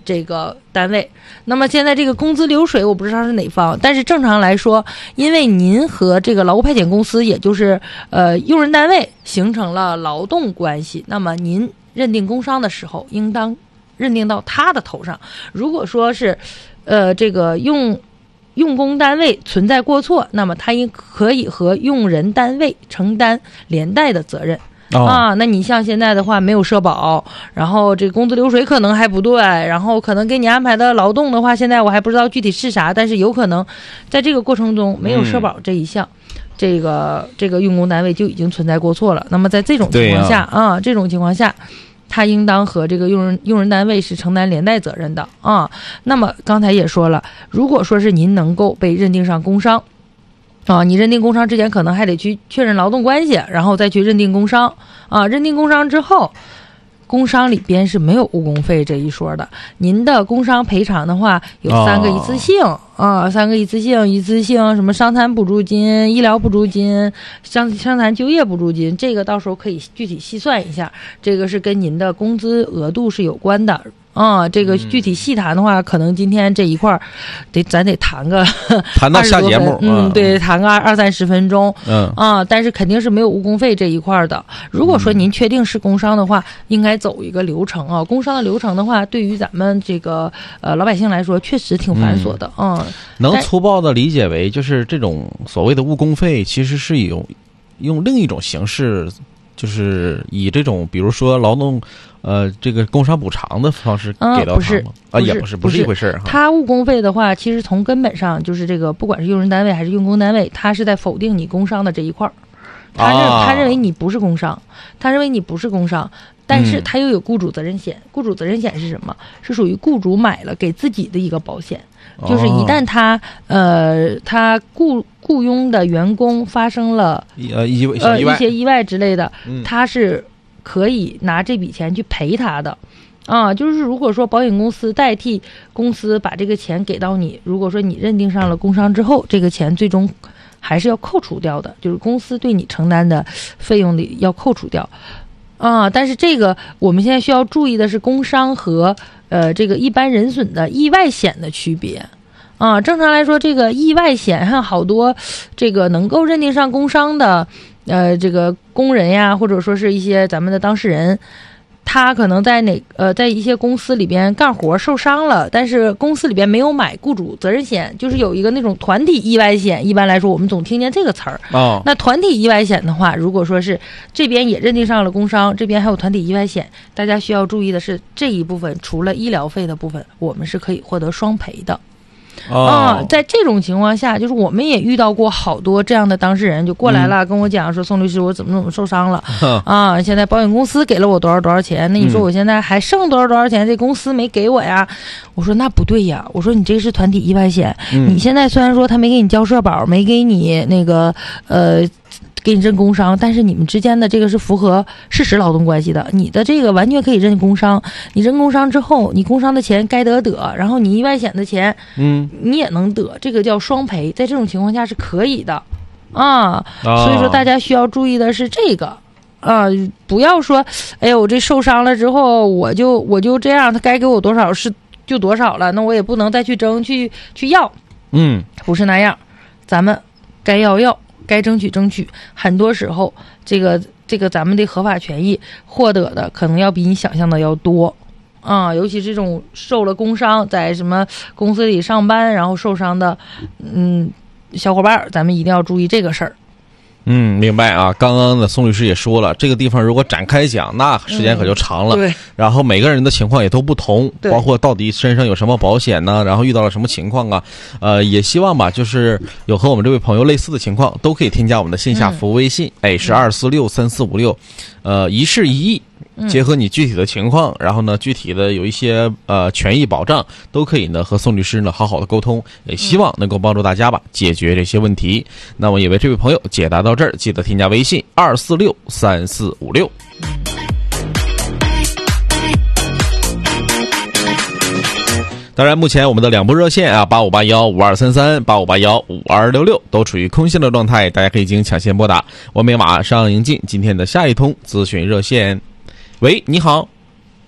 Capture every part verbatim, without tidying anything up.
这个单位。那么现在这个工资流水我不知道是哪方，但是正常来说，因为您和这个劳务派遣公司，也就是呃用人单位形成了劳动关系，那么您认定工伤的时候，应当认定到他的头上。如果说是呃这个用用工单位存在过错，那么他应可以和用人单位承担连带的责任。哦、啊，那你像现在的话没有社保，然后这工资流水可能还不对，然后可能给你安排的劳动的话，现在我还不知道具体是啥，但是有可能在这个过程中没有社保这一项，嗯、这个这个用工单位就已经存在过错了。那么在这种情况下 啊, 啊，这种情况下，他应当和这个用人用人单位是承担连带责任的啊。那么刚才也说了，如果说是您能够被认定上工伤。啊，你认定工伤之前可能还得去确认劳动关系，然后再去认定工伤啊。认定工伤之后，工伤里边是没有误工费这一说的。您的工伤赔偿的话，有三个一次性、哦、啊，三个一次性，一次性什么伤残补助金、医疗补助金、伤伤残就业补助金，这个到时候可以具体细算一下，这个是跟您的工资额度是有关的。啊、嗯，这个具体细谈的话，嗯、可能今天这一块儿得咱得谈个谈到下节目， 嗯，对，谈个二二三十分钟， 嗯啊，但是肯定是没有误工费这一块的。如果说您确定是工伤的话，应该走一个流程啊。工伤的流程的话，对于咱们这个呃老百姓来说，确实挺繁琐的啊、嗯。 能粗暴的理解为，就是这种所谓的误工费，其实是有用另一种形式。就是以这种比如说劳动呃这个工伤补偿的方式给到他吗？ 嗯、不是啊，也不是不是一回事儿。 他误工费的话，其实从根本上就是这个，不管是用人单位还是用工单位，他是在否定你工伤的这一块儿。他认、啊、他认为你不是工伤，他认为你不是工伤，但是他又有雇主责任险。嗯、雇主责任险是什么？是属于雇主买了给自己的一个保险。就是一旦他、哦、呃他雇雇佣的员工发生了呃意外呃一些意外之类的， 嗯、 他是可以拿这笔钱去赔他的。啊，就是如果说保险公司代替公司把这个钱给到你，如果说你认定上了工伤之后，这个钱最终还是要扣除掉的，就是公司对你承担的费用里要扣除掉。啊，但是这个我们现在需要注意的是工伤和呃这个一般人损的意外险的区别。啊，正常来说，这个意外险还有好多这个能够认定上工伤的呃这个工人呀，或者说是一些咱们的当事人，他可能在哪呃在一些公司里边干活受伤了，但是公司里边没有买雇主责任险，就是有一个那种团体意外险。一般来说我们总听见这个词儿。 哦， 那团体意外险的话，如果说是这边也认定上了工伤，这边还有团体意外险，大家需要注意的是，这一部分除了医疗费的部分，我们是可以获得双赔的。 哦、 啊，在这种情况下，就是我们也遇到过好多这样的当事人，就过来了、嗯、跟我讲说，宋律师，我怎么怎么受伤了啊？现在保险公司给了我多少多少钱，那你说我现在还剩多少多少钱，这公司没给我呀？我说那不对呀，我说你这是团体意外险， 嗯、 你现在虽然说他没给你交社保，没给你那个呃。给你认工伤，但是你们之间的这个是符合事实劳动关系的，你的这个完全可以认工伤。你认工伤之后，你工伤的钱该得得，然后你意外险的钱， 嗯， 你也能得，这个叫双赔，在这种情况下是可以的啊。 哦、 所以说大家需要注意的是这个啊，不要说，哎呦，我这受伤了之后，我就我就这样，他该给我多少是就多少了，那我也不能再去争去去要， 嗯， 不是那样，咱们该要要。该争取争取，很多时候这个这个咱们的合法权益获得的可能要比你想象的要多啊，尤其这种受了工伤，在什么公司里上班然后受伤的嗯小伙伴，咱们一定要注意这个事儿。 嗯，明白啊。刚刚的宋律师也说了，这个地方如果展开讲，那时间可就长了。 嗯、对。 然后每个人的情况也都不同，包括到底身上有什么保险呢？然后遇到了什么情况啊？呃，也希望吧，就是有和我们这位朋友类似的情况，都可以添加我们的线下服务微信，哎、嗯，是二四六三四五六，呃，一事一议。结合你具体的情况，然后呢，具体的有一些呃权益保障，都可以呢和宋律师呢好好的沟通，也希望能够帮助大家吧解决这些问题。那么也为这位朋友解答到这儿，记得添加微信二四六三四五六。当然，目前我们的两部热线啊，八五八幺五二三三、八五八幺五二六六都处于空线的状态，大家可以进行抢先拨打。我们马上迎进今天的下一通咨询热线。喂，你好。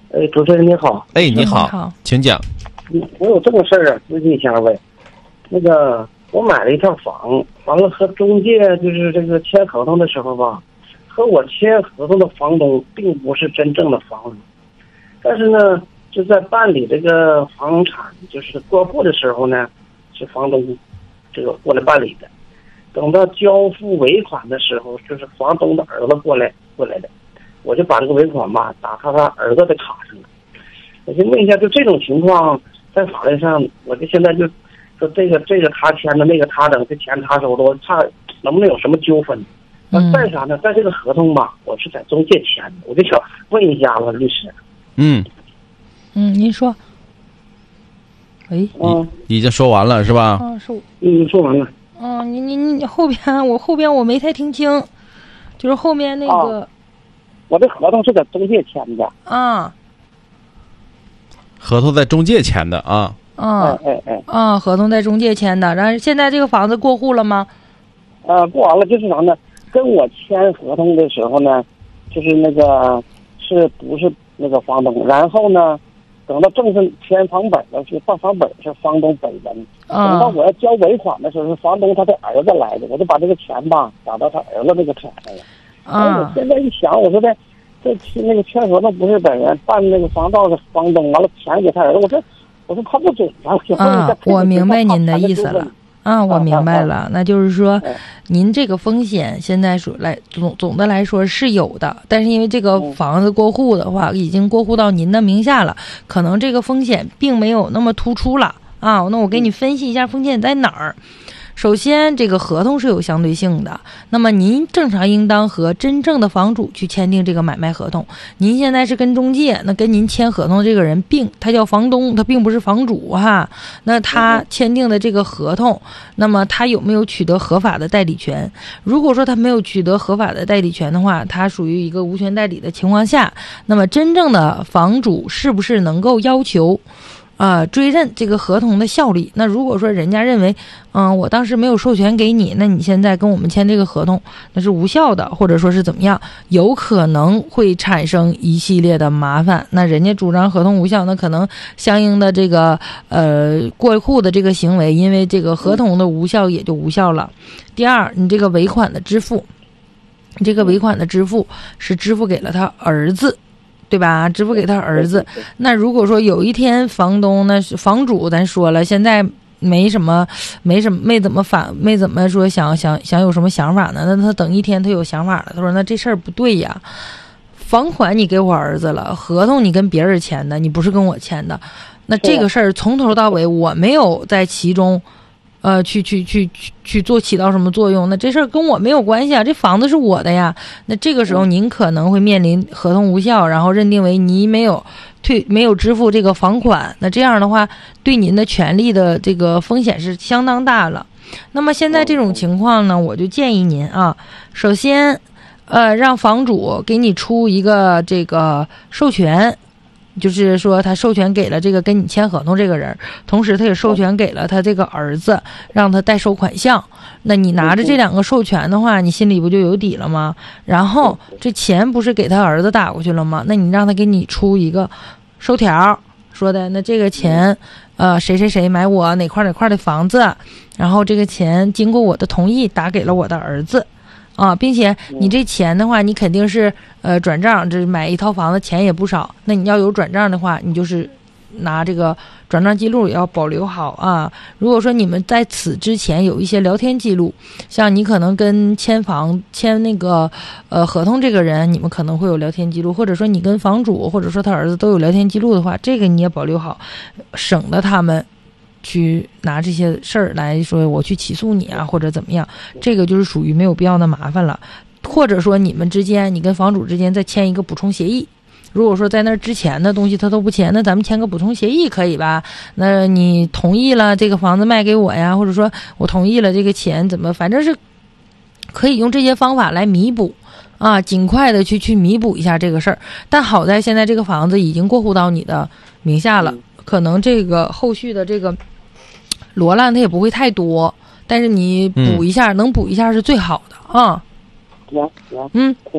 哎，主持人你好。 哎，你好， 好， 请讲。 我有这个事儿啊，咨询一下呗。那个，我买了一套房，完了和中介就是这个签合同的时候吧，和我签合同的房东并不是真正的房主，但是呢，就在办理这个房产就是过户的时候呢，是房东这个过来办理的。等到交付尾款的时候，就是房东的儿子过来过来的，我就把这个尾款吧打他他儿子的卡上了。我就问一下，就这种情况，在法律上，我就现在就说这个这个他签的，那个他整，这钱他收的，我怕能不能有什么纠纷？那再啥呢？在这个合同吧，我是在中介签的，我就想问一下子律师。 嗯嗯，您说。喂， 嗯， 已经说完了是吧？ 嗯，是我。 嗯，说完了。 嗯，你你你后边我后边我没太听清，就是后面那个。 啊、我这合同是在中介签的。 啊。 合同在中介签的啊。 啊， 哎哎哎。 啊，合同在中介签的，然后现在这个房子过户了吗？ 呃，过完了，就是啥呢？跟我签合同的时候呢，就是那个是不是那个房东？然后呢，等到正式签房本了，是办房本是房东本人。 啊。 等到我要交尾款的时候，是房东他的儿子来的，我就把这个钱吧打到他儿子那个卡上了。 啊。 我现在一想，我说的这那个签合同不是本人，办那个房照是房东，完了钱给他儿子，我说我说他不准啊。 啊，我明白您的意思了。啊，我明白了，那就是说，您这个风险现在说来总总的来说是有的，但是因为这个房子过户的话，已经过户到您的名下了，可能这个风险并没有那么突出了啊。那我给你分析一下风险在哪儿。首先，这个合同是有相对性的，那么您正常应当和真正的房主去签订这个买卖合同。您现在是跟中介，那跟您签合同的这个人并他叫房东，他并不是房主哈。那他签订的这个合同，那么他有没有取得合法的代理权？如果说他没有取得合法的代理权的话，他属于一个无权代理的情况下，那么真正的房主是不是能够要求啊、呃，追认这个合同的效力？那如果说人家认为，嗯，我当时没有授权给你，那你现在跟我们签这个合同，那是无效的，或者说是怎么样，有可能会产生一系列的麻烦。那人家主张合同无效，那可能相应的这个呃过户的这个行为，因为这个合同的无效也就无效了。第二，你这个尾款的支付，你这个尾款的支付是支付给了他儿子。对吧？支付给他儿子。那如果说有一天房东那是房主，咱说了，现在没什么，没什么，没怎么反，没怎么说想想想有什么想法呢？那他等一天他有想法了，他说那这事儿不对呀，房款你给我儿子了，合同你跟别人签的，你不是跟我签的，那这个事儿从头到尾我没有在其中。呃，去去去去去做起到什么作用？那这事儿跟我没有关系啊，这房子是我的呀。那这个时候您可能会面临合同无效，然后认定为你没有退没有支付这个房款。那这样的话，对您的权利的这个风险是相当大了。那么现在这种情况呢，我就建议您啊，首先，呃，让房主给你出一个这个授权。就是说他授权给了这个跟你签合同这个人，同时他也授权给了他这个儿子，让他代收款项。那你拿着这两个授权的话，你心里不就有底了吗？然后这钱不是给他儿子打过去了吗？那你让他给你出一个收条，说的那这个钱呃谁谁谁买我哪块哪块的房子，然后这个钱经过我的同意打给了我的儿子啊，并且你这钱的话，你肯定是呃转账，这买一套房子钱也不少。那你要有转账的话，你就是拿这个转账记录也要保留好啊。如果说你们在此之前有一些聊天记录，像你可能跟签房签那个呃合同这个人，你们可能会有聊天记录，或者说你跟房主或者说他儿子都有聊天记录的话，这个你也保留好，省得他们去拿这些事儿来说我去起诉你啊，或者怎么样，这个就是属于没有必要的麻烦了。或者说你们之间，你跟房主之间再签一个补充协议。如果说在那之前的东西他都不签，那咱们签个补充协议可以吧？那你同意了这个房子卖给我呀，或者说我同意了这个钱怎么，反正是可以用这些方法来弥补啊，尽快的去去弥补一下这个事儿。但好在现在这个房子已经过户到你的名下了，可能这个后续的这个罗烂它也不会太多，但是你补一下、嗯、能补一下是最好的啊。 行行， 嗯， 听明白。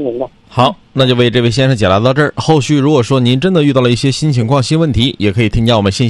好，那就为这位先生解答到这儿。后续如果说您真的遇到了一些新情况、新问题，也可以添加我们信息。